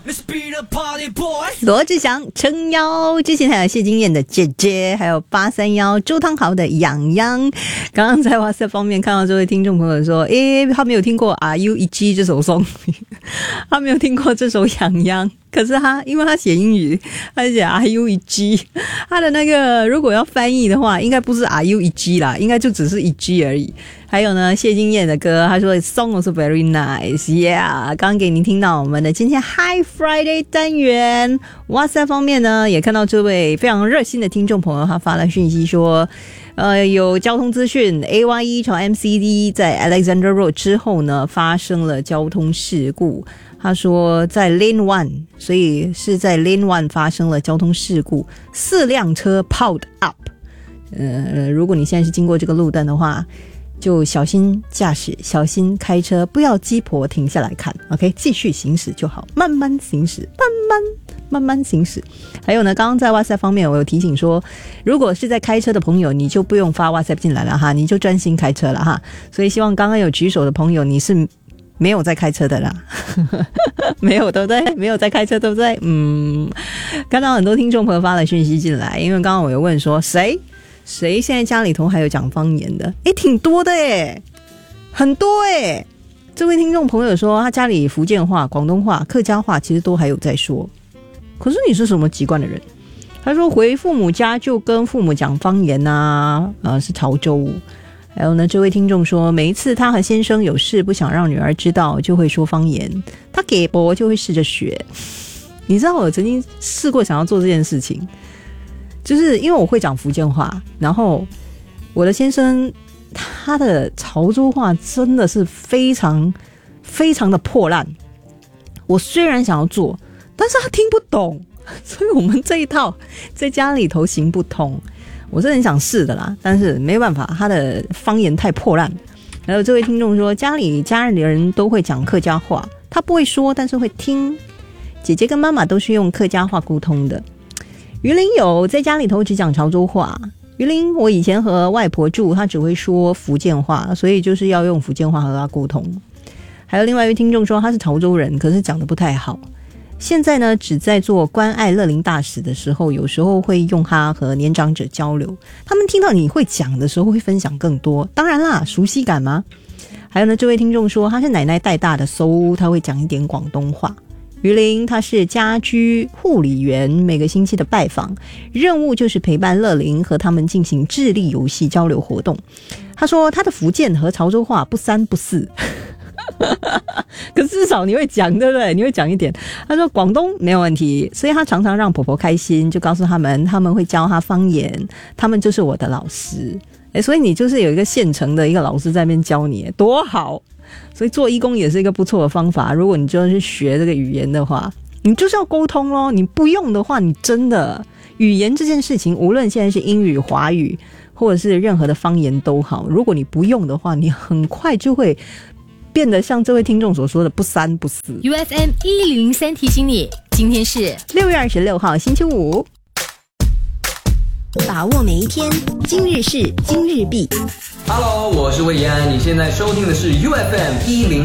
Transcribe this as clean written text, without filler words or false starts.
罗志祥撑腰，之前还有谢金燕的姐姐，还有831周汤豪的痒痒。刚刚在 WhatsApp 方面看到这位听众朋友说，他没有听过 Are You EG 这首song 他没有听过这首痒痒，可是因为他写英语，他写 Are You EG， 他的那个如果要翻译的话，应该不是 Are You EG 啦，应该就只是 EG 而已。还有呢，谢金燕的歌，他说 Song was very nice， yeah。刚刚给您听到我们的今天 Hi Friday 单元。WhatsApp 方面呢，也看到这位非常热心的听众朋友，他发了讯息说，有交通资讯 ，AY1 从 MCD 在 Alexander Road 之后呢，发生了交通事故。他说在 Lane 1， 所以是在 Lane 1发生了交通事故，4辆车 piled up。如果你现在是经过这个路段的话，就小心驾驶，小心开车，不要鸡婆停下来看 ，OK， 继续行驶就好，慢慢行驶，慢慢行驶。还有呢，刚刚在 WhatsApp 方面，我有提醒说，如果是在开车的朋友，你就不用发 WhatsApp 进来了哈，你就专心开车了哈。所以希望刚刚有举手的朋友，你是没有在开车的啦，没有对不对？没有在开车对不对？看到很多听众朋友发了讯息进来，因为刚刚我有问说谁现在家里头还有讲方言的？挺多的很多这位听众朋友说，他家里福建话、广东话、客家话其实都还有在说。可是你是什么籍贯的人？他说回父母家就跟父母讲方言啊，是潮州。还有呢，这位听众说，每一次他和先生有事不想让女儿知道，就会说方言。他给博就会试着学。你知道我曾经试过想要做这件事情。就是因为我会讲福建话，然后我的先生他的潮州话真的是非常非常的破烂。我虽然想要做，但是他听不懂，所以我们这一套在家里头行不通。我是很想试的啦，但是没办法，他的方言太破烂。还有这位听众说，家里人都会讲客家话，他不会说，但是会听。姐姐跟妈妈都是用客家话沟通的。于林有在家里头只讲潮州话。于林，我以前和外婆住，她只会说福建话，所以就是要用福建话和她沟通。还有另外一位听众说，他是潮州人，可是讲得不太好。现在呢，只在做关爱乐龄大使的时候，有时候会用它和年长者交流。他们听到你会讲的时候，会分享更多。当然啦，熟悉感吗？还有呢，这位听众说他是奶奶带大的，他会讲一点广东话。于林他是家居护理员，每个星期的拜访任务就是陪伴乐龄和他们进行智力游戏交流活动。他说他的福建和潮州话不三不四可至少你会讲对不对？你会讲一点。他说广东没有问题，所以他常常让婆婆开心，就告诉他们会教他方言，他们就是我的老师。所以你就是有一个现成的一个老师在那边教你，多好。所以做义工也是一个不错的方法。如果你就是学这个语言的话，你就是要沟通咯。你不用的话，你真的语言这件事情，无论现在是英语、华语或者是任何的方言都好，如果你不用的话，你很快就会变得像这位听众所说的不三不四。 UFM 1003提醒你，今天是 6月26号星期五， 把握每一天，今日事今日毕。 Hello， 我是魏延安，你现在收听的是 UFM 10。